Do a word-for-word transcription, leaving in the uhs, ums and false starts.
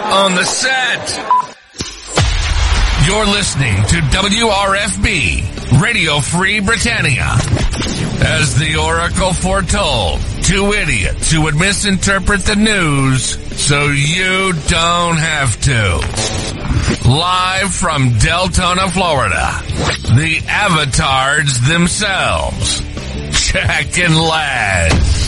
on the set. You're listening to W R F B, Radio Free Britannia. As the Oracle foretold, two idiots who would misinterpret the news so you don't have to. Live from Deltona, Florida, the avatars themselves, Jack and Laz.